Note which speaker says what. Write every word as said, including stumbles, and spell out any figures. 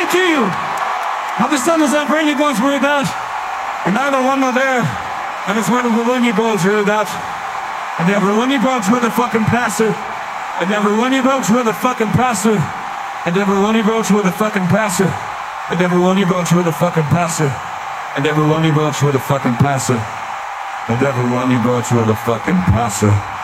Speaker 1: say to you, how the sun is up, rainy bones were that, and neither one were there, and it's one of the loony bones were that, and every loony bones were the fucking pastor, and every loony bones were the fucking pastor, and every loony bones were the fucking pastor, and every loony bones were the fucking pastor, and every loony bones were the fucking pastor, and every loony bones were the fucking pastor.